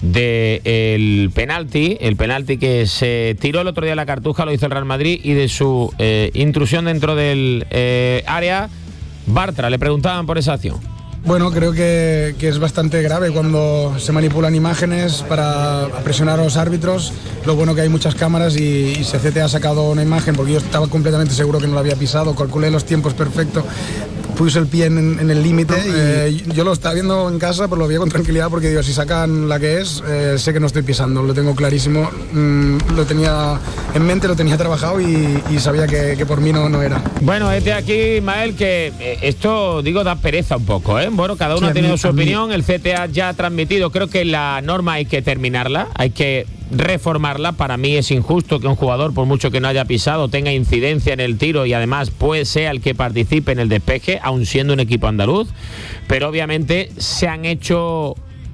del penalti, el penalti que se tiró el otro día a la Cartuja, lo hizo el Real Madrid, y de su intrusión dentro del área. Bartra, le preguntaban por esa acción. Bueno, creo que es bastante grave cuando se manipulan imágenes para presionar a los árbitros. Lo bueno que hay muchas cámaras y CCT ha sacado una imagen, porque yo estaba completamente seguro que no lo había pisado, calculé los tiempos perfectos, puse el pie en el límite. Yo lo estaba viendo en casa, pero lo veía con tranquilidad, porque digo, si sacan la que es, sé que no estoy pisando, lo tengo clarísimo. Lo tenía en mente, lo tenía trabajado y sabía que por mí no era. Bueno, aquí, Ismael, que esto, digo, da pereza un poco, ¿eh? Bueno, cada uno ha tenido su opinión, el CTA ya ha transmitido, creo que la norma hay que terminarla, hay que reformarla. Para mí es injusto que un jugador, por mucho que no haya pisado, tenga incidencia en el tiro y además sea el que participe en el despeje, aun siendo un equipo andaluz, pero obviamente se han hecho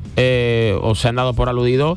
o se han dado por aludido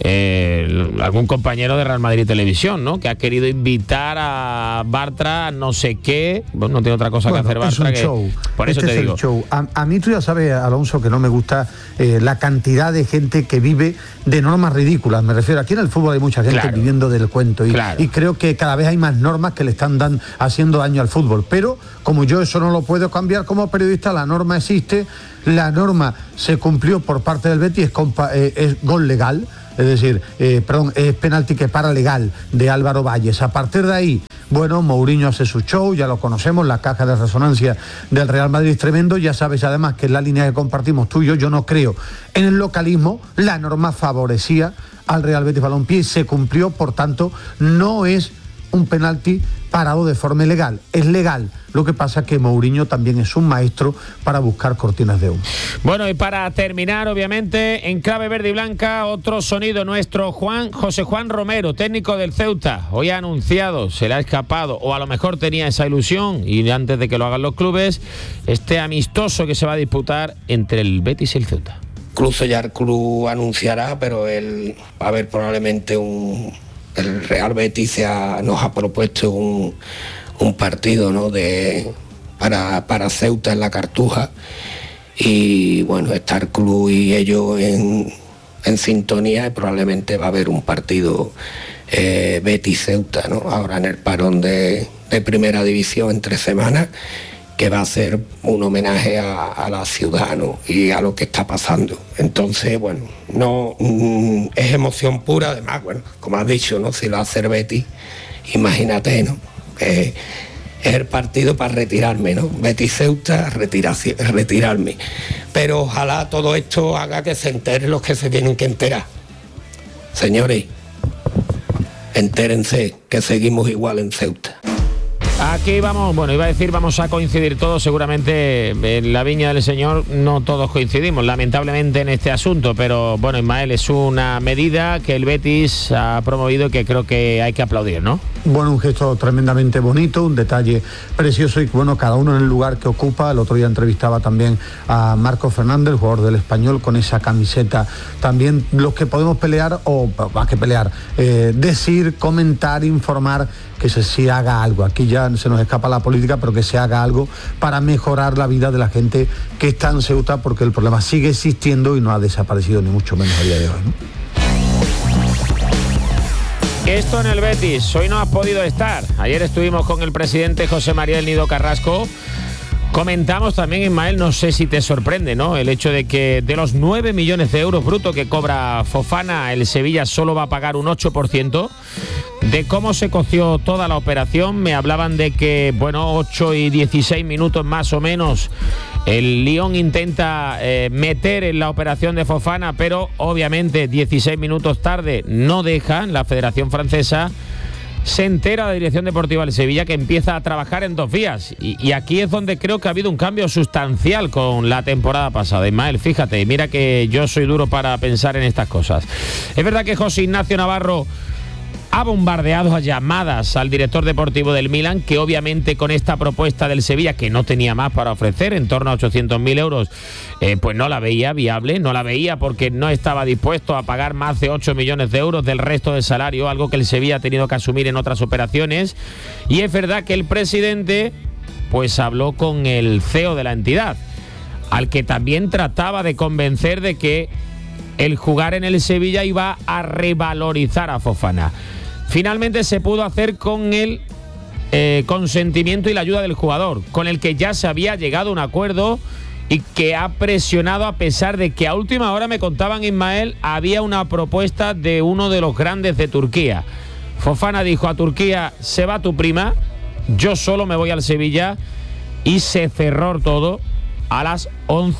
algún compañero de Real Madrid Televisión, ¿no?, que ha querido invitar a Bartra no sé qué. Bueno, no tiene otra cosa que hacer Bartra, es un show. Por eso te digo. El show. A mí tú ya sabes, Alonso, que no me gusta la cantidad de gente que vive de normas ridículas. Me refiero, aquí en el fútbol hay mucha gente viviendo del cuento, y creo que cada vez hay más normas que le están haciendo daño al fútbol, pero como yo eso no lo puedo cambiar como periodista, la norma existe, la norma se cumplió por parte del Betis, es gol legal. Es decir, es penalti que para legal de Álvaro Valles. A partir de ahí, bueno, Mourinho hace su show, ya lo conocemos, la caja de resonancia del Real Madrid es tremendo. Ya sabes además que es la línea que compartimos tú y yo no creo en el localismo. La norma favorecía al Real Betis Balompié y se cumplió, por tanto, no es un penalti parado de forma ilegal, es legal. Lo que pasa es que Mourinho también es un maestro para buscar cortinas de humo. Bueno, y para terminar, obviamente, en clave verde y blanca, otro sonido nuestro, José Juan Romero, técnico del Ceuta. Hoy ha anunciado, se le ha escapado, o a lo mejor tenía esa ilusión, y antes de que lo hagan los clubes, este amistoso que se va a disputar entre el Betis y el Ceuta. Incluso ya el club anunciará, pero él va a haber probablemente el Real Betis nos ha propuesto un partido, ¿no?, para Ceuta en la Cartuja, y bueno, está el club y ellos en sintonía, y probablemente va a haber un partido Betis-Ceuta, ¿no?, ahora en el parón de primera división en 3 semanas, que va a ser un homenaje a la ciudad, ¿no?, y a lo que está pasando. Entonces, bueno, no es emoción pura. Además, bueno, como has dicho, ¿no?, si lo hace el Betis, imagínate, ¿no?, es el partido para retirarme, ¿no? Betis-Ceuta, retirarme. Pero ojalá todo esto haga que se enteren los que se tienen que enterar. Señores, entérense que seguimos igual en Ceuta. Aquí vamos, bueno, iba a decir vamos a coincidir todos, seguramente en la viña del Señor no todos coincidimos, lamentablemente, en este asunto, pero bueno, Ismael, es una medida que el Betis ha promovido y que creo que hay que aplaudir, ¿no? Bueno, un gesto tremendamente bonito, un detalle precioso, y bueno, cada uno en el lugar que ocupa. El otro día entrevistaba también a Marco Fernández, el jugador del Español, con esa camiseta. También los que podemos pelear, o más que pelear, decir, comentar, informar, que se haga algo. Aquí ya se nos escapa la política, pero que se haga algo para mejorar la vida de la gente que está en Ceuta, porque el problema sigue existiendo y no ha desaparecido, ni mucho menos a día de hoy, ¿no? Esto en el Betis, hoy no has podido estar. Ayer estuvimos con el presidente José María del Nido Carrasco. Comentamos también, Ismael, no sé si te sorprende, ¿no?, el hecho de que de los 9 millones de euros brutos que cobra Fofana, el Sevilla solo va a pagar un 8%. De cómo se coció toda la operación, me hablaban de que, bueno, 8 y 16 minutos más o menos, el Lyon intenta meter en la operación de Fofana, pero obviamente 16 minutos tarde no dejan. La Federación Francesa se entera la Dirección Deportiva del Sevilla, que empieza a trabajar en 2 vías. Y aquí es donde creo que ha habido un cambio sustancial con la temporada pasada. Ismael, fíjate, mira que yo soy duro para pensar en estas cosas. Es verdad que José Ignacio Navarro ha bombardeado a llamadas al director deportivo del Milan, que obviamente con esta propuesta del Sevilla, que no tenía más para ofrecer, en torno a 800.000 euros, pues no la veía viable, no la veía porque no estaba dispuesto a pagar más de 8 millones de euros del resto del salario, algo que el Sevilla ha tenido que asumir en otras operaciones. Y es verdad que el presidente pues habló con el CEO de la entidad, al que también trataba de convencer de que el jugar en el Sevilla iba a revalorizar a Fofana. Finalmente se pudo hacer con el consentimiento y la ayuda del jugador, con el que ya se había llegado a un acuerdo y que ha presionado, a pesar de que a última hora, me contaban, Ismael, había una propuesta de uno de los grandes de Turquía. Fofana dijo a Turquía: se va tu prima, yo solo me voy al Sevilla, y se cerró todo a las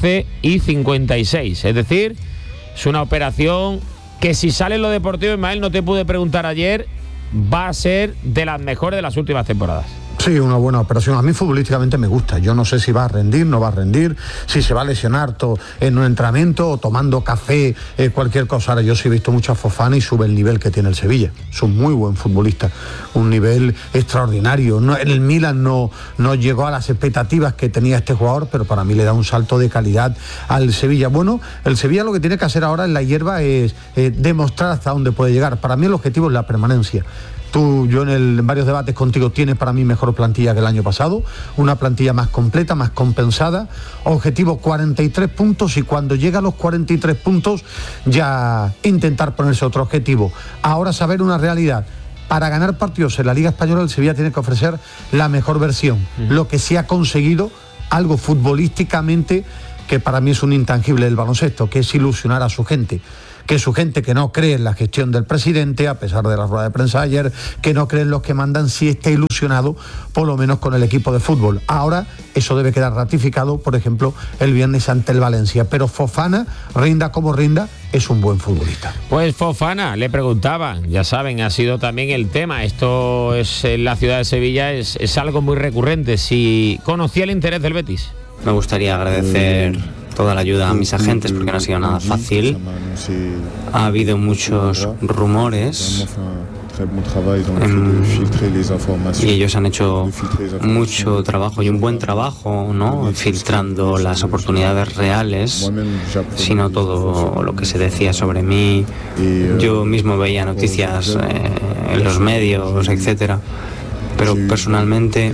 11:56. Es decir, es una operación que, si sale en lo deportivo, Ismael, no te pude preguntar ayer, va a ser de las mejores de las últimas temporadas. Sí, una buena operación. A mí futbolísticamente me gusta. Yo no sé si va a rendir, no va a rendir, si se va a lesionar en un entrenamiento o tomando café, cualquier cosa. Ahora, yo sí he visto mucho a Fofana y sube el nivel que tiene el Sevilla. Es un muy buen futbolista, un nivel extraordinario. El Milan no llegó a las expectativas que tenía este jugador, pero para mí le da un salto de calidad al Sevilla. Bueno, el Sevilla lo que tiene que hacer ahora en la hierba es demostrar hasta dónde puede llegar. Para mí el objetivo es la permanencia. Yo en varios debates contigo, tienes para mí mejor plantilla que el año pasado, una plantilla más completa, más compensada. Objetivo 43 puntos, y cuando llega a los 43 puntos ya intentar ponerse otro objetivo. Ahora, saber una realidad: para ganar partidos en la Liga Española, el Sevilla tiene que ofrecer la mejor versión. Lo que se ha conseguido, algo futbolísticamente que para mí es un intangible del baloncesto, que es ilusionar a su gente. Que su gente, que no cree en la gestión del presidente, a pesar de la rueda de prensa ayer, que no cree en los que mandan, sí está ilusionado por lo menos con el equipo de fútbol. Ahora eso debe quedar ratificado, por ejemplo, el viernes ante el Valencia. Pero Fofana, rinda como rinda, es un buen futbolista. Pues Fofana, le preguntaban, ya saben, ha sido también el tema. Esto es en la ciudad de Sevilla, es algo muy recurrente. Si conocía el interés del Betis. Me gustaría agradecer toda la ayuda a mis agentes, porque no ha sido nada fácil. Ha habido muchos rumores Y ellos han hecho mucho trabajo y un buen trabajo, ¿no? Filtrando las oportunidades reales, sino todo lo que se decía sobre mí. Yo mismo veía noticias en los medios, etcétera. Pero personalmente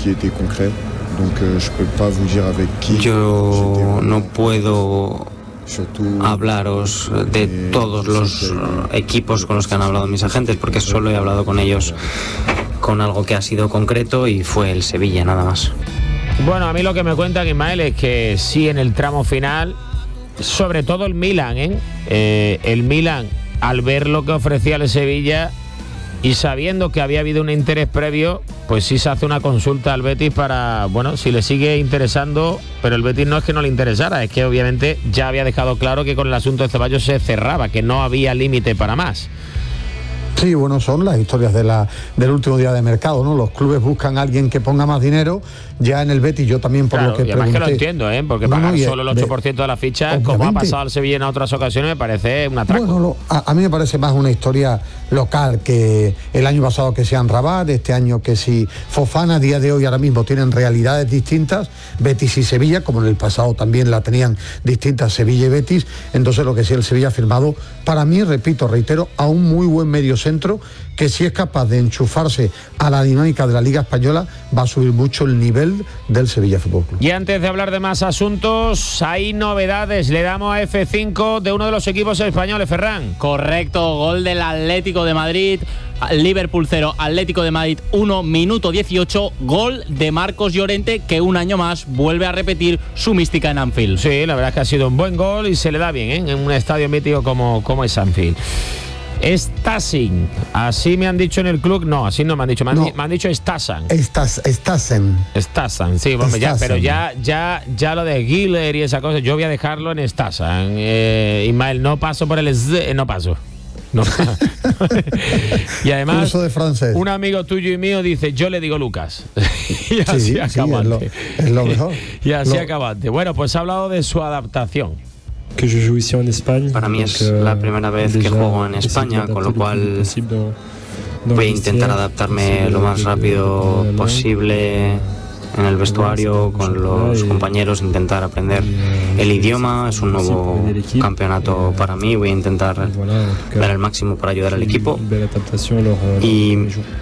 yo no puedo hablaros de todos los equipos con los que han hablado mis agentes, porque solo he hablado con ellos con algo que ha sido concreto y fue el Sevilla, nada más. Bueno, a mí lo que me cuentan, Ismael, es que sí, en el tramo final, sobre todo el Milan, el Milan, al ver lo que ofrecía el Sevilla y sabiendo que había habido un interés previo, pues sí se hace una consulta al Betis para, bueno, si le sigue interesando, pero el Betis no es que no le interesara, es que obviamente ya había dejado claro que con el asunto de Ceballos se cerraba, que no había límite para más. Sí, bueno, son las historias del último día de mercado, ¿no? Los clubes buscan a alguien que ponga más dinero. Ya en el Betis, yo también por lo que y además pregunté... que lo entiendo, porque pagar solo el 8% de la ficha, obviamente, como ha pasado al Sevilla en otras ocasiones, me parece un atraco. Bueno, a mí me parece más una historia local, que el año pasado que sean Rabat, este año que si Fofana, a día de hoy ahora mismo tienen realidades distintas, Betis y Sevilla, como en el pasado también la tenían distintas Sevilla y Betis. Entonces lo que sí el Sevilla ha firmado, para mí, reitero, a un muy buen mediocentro, que si es capaz de enchufarse a la dinámica de la Liga Española, va a subir mucho el nivel del Sevilla Fútbol Club. Y antes de hablar de más asuntos, hay novedades. Le damos a F5 de uno de los equipos españoles, Ferran. Correcto, gol del Atlético de Madrid. Liverpool 0, Atlético de Madrid 1, minuto 18, gol de Marcos Llorente, que un año más vuelve a repetir su mística en Anfield. Sí, la verdad es que ha sido un buen gol y se le da bien, en un estadio mítico como es Anfield. Stassen, así me han dicho en el club. No, así no me han dicho, me han dicho Stassen. Stassen, sí, bueno, ya, pero ya lo de Giller y esa cosa, yo voy a dejarlo en Stassen. Ismael, no paso por el no paso. No. Y además, curso de francés. Un amigo tuyo y mío dice, yo le digo Lucas. Y así acabante. Es lo mejor. Y así acabante. Bueno, pues ha hablado de su adaptación. Para mí es la primera vez que juego en España, con lo cual voy a intentar adaptarme lo más rápido posible en el vestuario, con los compañeros, intentar aprender el idioma. Es un nuevo campeonato para mí, voy a intentar dar el máximo para ayudar al equipo y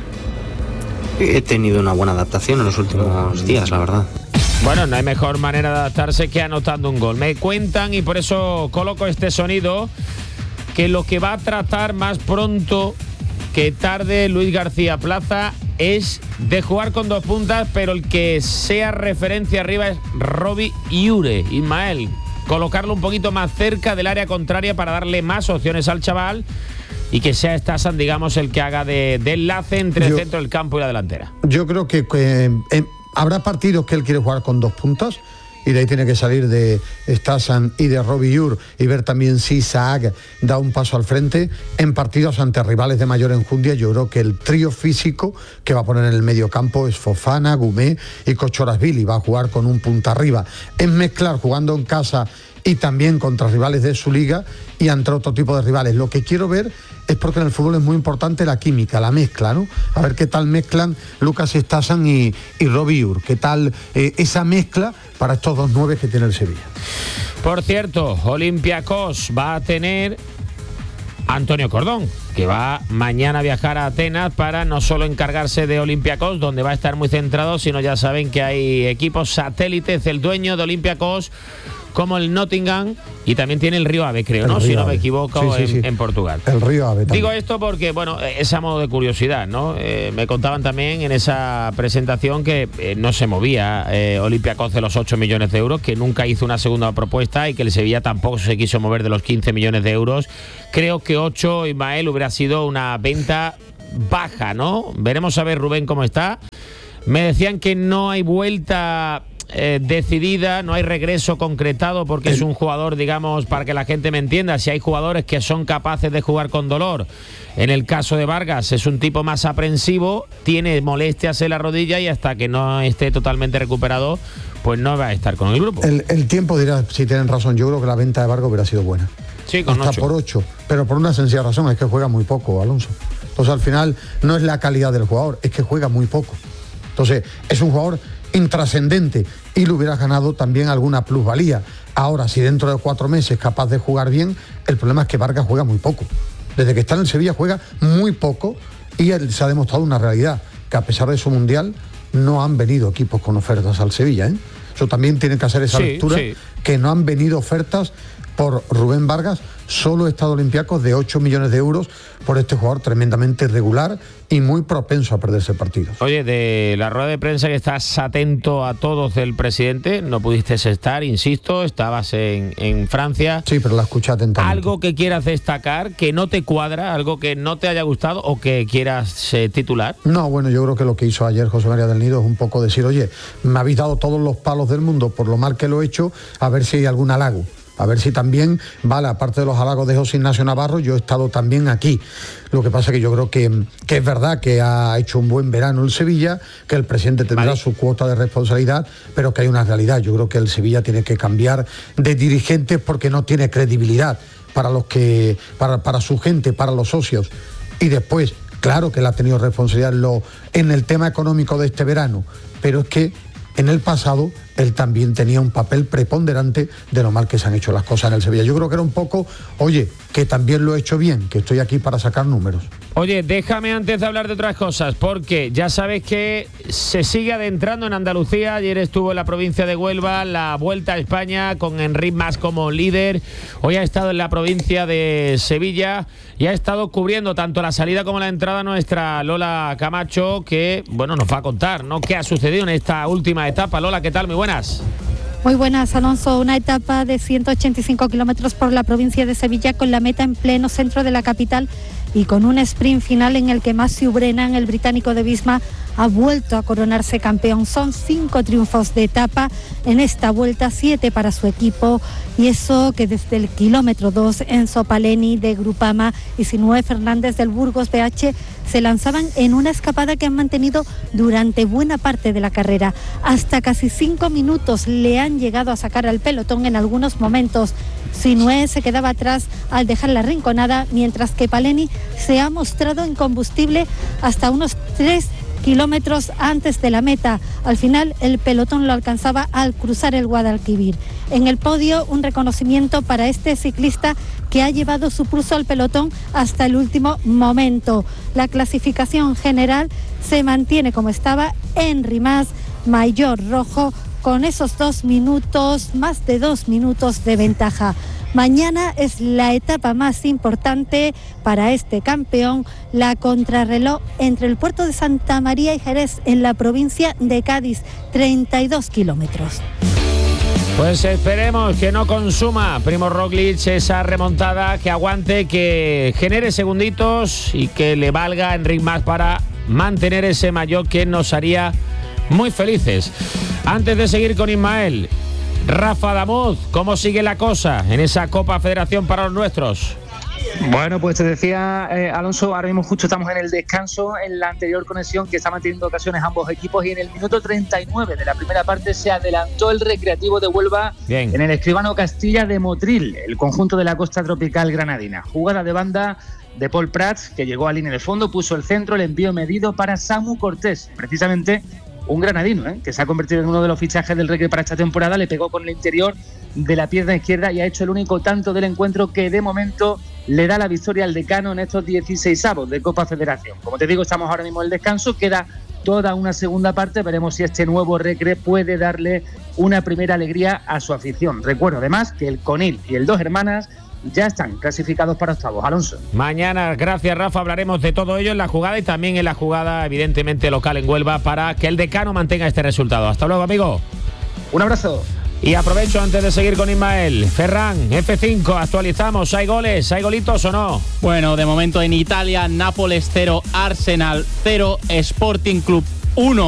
he tenido una buena adaptación en los últimos días, la verdad. Bueno, no hay mejor manera de adaptarse que anotando un gol. Me cuentan, y por eso coloco este sonido, que lo que va a tratar más pronto que tarde Luis García Plaza es de jugar con dos puntas, pero el que sea referencia arriba es Robbie Ure. Ismael, colocarlo un poquito más cerca del área contraria para darle más opciones al chaval y que sea Stassen, digamos, el que haga de enlace entre el centro del campo y la delantera. Yo creo que habrá partidos que él quiere jugar con dos puntas y de ahí tiene que salir de Stassen y de Robbie Ure y ver también si Isaac da un paso al frente. En partidos ante rivales de mayor enjundia, yo creo que el trío físico que va a poner en el medio campo es Fofana, Gumé y Kochorashvili. Va a jugar con un punta arriba. Es mezclar jugando en casa y también contra rivales de su liga y ante otro tipo de rivales. Lo que quiero ver es, porque en el fútbol es muy importante la química, la mezcla, ¿no? A ver qué tal mezclan Lucas Stassen y Robbie Ure, qué tal esa mezcla para estos dos nueves que tiene el Sevilla. Por cierto, Olympiacos va a tener Antonio Cordón, que va mañana a viajar a Atenas para no solo encargarse de Olympiacos, donde va a estar muy centrado, sino ya saben que hay equipos satélites. El dueño de Olympiacos, como el Nottingham, y también tiene el Río Ave, creo, ¿no? Si no me equivoco, en Portugal. El Río Ave también. Digo esto porque, bueno, es a modo de curiosidad, ¿no? Me contaban también en esa presentación que no se movía Olympiacos de los 8 millones de euros, que nunca hizo una segunda propuesta y que el Sevilla tampoco se quiso mover de los 15 millones de euros. Creo que 8, Ismael, hubiera sido una venta baja, ¿no? Veremos a ver, Rubén, cómo está. Me decían que no hay vuelta decidida, no hay regreso concretado, porque es un jugador, digamos, para que la gente me entienda, si hay jugadores que son capaces de jugar con dolor. En el caso de Vargas es un tipo más aprensivo, tiene molestias en la rodilla y hasta que no esté totalmente recuperado, pues no va a estar con el grupo. El tiempo dirá si tienen razón. Yo creo que la venta de Vargas hubiera sido buena. Sí, con hasta 8. por 8, pero por una sencilla razón, es que juega muy poco, Alonso. Entonces al final no es la calidad del jugador, es que juega muy poco. Entonces es un jugador intrascendente y le hubiera ganado también alguna plusvalía. Ahora, si dentro de 4 meses es capaz de jugar bien, el problema es que Vargas juega muy poco. Desde que está en el Sevilla juega muy poco y se ha demostrado una realidad, que a pesar de su mundial no han venido equipos con ofertas al Sevilla, ¿eh? Eso también tiene que hacer esa lectura, que no han venido ofertas por Rubén Vargas, solo Estado Olympiacos de 8 millones de euros por este jugador tremendamente irregular y muy propenso a perderse partidos. Oye, de la rueda de prensa que estás atento a todos del presidente, no pudiste estar, insisto, estabas en Francia. Sí, pero la escuché atentamente. ¿Algo que quieras destacar, que no te cuadra, algo que no te haya gustado o que quieras titular? No, bueno, yo creo que lo que hizo ayer José María del Nido es un poco decir, oye, me habéis dado todos los palos del mundo por lo mal que lo he hecho, a ver si hay algún halago. A ver si también, vale, aparte de los halagos de José Ignacio Navarro, yo he estado también aquí. Lo que pasa es que yo creo que es verdad que ha hecho un buen verano el Sevilla, que el presidente tendrá su cuota de responsabilidad, pero que hay una realidad. Yo creo que el Sevilla tiene que cambiar de dirigentes porque no tiene credibilidad para su gente, para los socios. Y después, claro que él ha tenido responsabilidad en el tema económico de este verano, pero es que en el pasado él también tenía un papel preponderante de lo mal que se han hecho las cosas en el Sevilla. Yo creo que era un poco, oye, que también lo he hecho bien, que estoy aquí para sacar números. Oye, déjame antes de hablar de otras cosas, porque ya sabes que se sigue adentrando en Andalucía. Ayer estuvo en la provincia de Huelva, la Vuelta a España con Enric Mas como líder. Hoy ha estado en la provincia de Sevilla y ha estado cubriendo tanto la salida como la entrada nuestra Lola Camacho, que, bueno, nos va a contar, ¿no?, qué ha sucedido en esta última etapa. Lola, ¿qué tal? Muy buenas. Muy buenas, Alonso. Una etapa de 185 kilómetros por la provincia de Sevilla con la meta en pleno centro de la capital y con un sprint final en el que Matthew Brennan, el británico de Visma, ha vuelto a coronarse campeón. Son 5 triunfos de etapa en esta vuelta, 7 para su equipo, y eso que desde el kilómetro 2 Enzo Paleni de Grupama y Sinué Fernández del Burgos BH se lanzaban en una escapada que han mantenido durante buena parte de la carrera. Hasta casi 5 minutos le han llegado a sacar al pelotón en algunos momentos. Sinué se quedaba atrás al dejar la rinconada, mientras que Paleni se ha mostrado incombustible hasta unos 3 kilómetros antes de la meta. Al final el pelotón lo alcanzaba al cruzar el Guadalquivir. En el podio, un reconocimiento para este ciclista que ha llevado su pulso al pelotón hasta el último momento. La clasificación general se mantiene como estaba. Enric Mas, maillot rojo, con esos 2 minutos, más de 2 minutos de ventaja. Mañana es la etapa más importante para este campeón, la contrarreloj entre el puerto de Santa María y Jerez en la provincia de Cádiz, 32 kilómetros. Pues esperemos que no consuma Primo Roglic esa remontada, que aguante, que genere segunditos y que le valga a Enric Mas para mantener ese maillot que nos haría muy felices. Antes de seguir con Ismael, Rafa Damuz, ¿cómo sigue la cosa en esa Copa Federación para los nuestros? Bueno, pues te decía, Alonso, ahora mismo justo estamos en el descanso, en la anterior conexión que estaban teniendo ocasiones ambos equipos, y en el minuto 39 de la primera parte se adelantó el Recreativo de Huelva. Bien. En el Escribano Castilla de Motril, el conjunto de la costa tropical granadina. Jugada de banda de Paul Prats, que llegó a línea de fondo, puso el centro, el envío medido para Samu Cortés, precisamente un granadino, que se ha convertido en uno de los fichajes del Recre para esta temporada. Le pegó con el interior de la pierna izquierda y ha hecho el único tanto del encuentro, que de momento le da la victoria al Decano en estos 16avos de Copa Federación. Como te digo, estamos ahora mismo en el descanso, queda toda una segunda parte, veremos si este nuevo Recre puede darle una primera alegría a su afición. Recuerdo además que el Conil y el Dos Hermanas ya están clasificados para octavos. Alonso. Mañana, gracias Rafa, hablaremos de todo ello en la jugada y también en la jugada evidentemente local en Huelva para que el Decano mantenga este resultado. Hasta luego, amigo. Un abrazo. Y aprovecho antes de seguir con Ismael. Ferran, F5, actualizamos. ¿Hay goles? ¿Hay golitos o no? Bueno, de momento en Italia, Nápoles 0, Arsenal 0, Sporting Club 1.